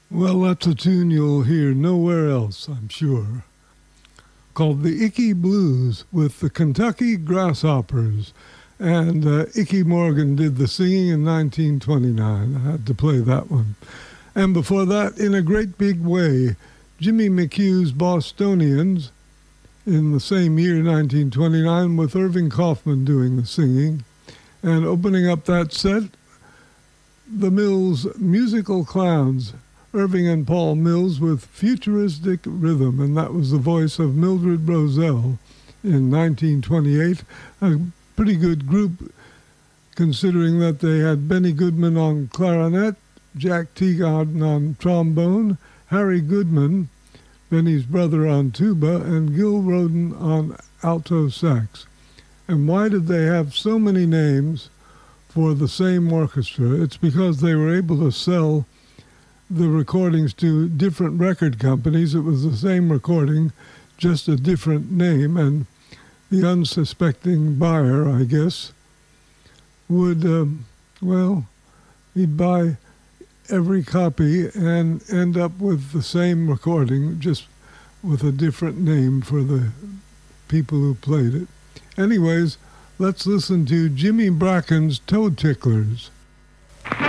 Well, that's a tune you'll hear nowhere else, I'm sure, called the Icky Blues with the Kentucky Grasshoppers. And Icky Morgan did the singing in 1929. I had to play that one. And before that, In a Great Big Way, Jimmy McHugh's Bostonians in the same year, 1929, with Irving Kaufman doing the singing. And opening up that set, the Mills Musical Clowns, Irving and Paul Mills with Futuristic Rhythm, and that was the voice of Mildred Roselle in 1928. A pretty good group, considering that they had Benny Goodman on clarinet, Jack Teagarden on trombone, Harry Goodman, Benny's brother, on tuba, and Gil Roden on alto sax. And why did they have so many names for the same orchestra? It's because they were able to sell the recordings to different record companies. It was the same recording, just a different name, and the unsuspecting buyer, I guess, would, he'd buy every copy and end up with the same recording, just with a different name for the people who played it. Anyways, let's listen to Jimmy Bracken's Toe Ticklers.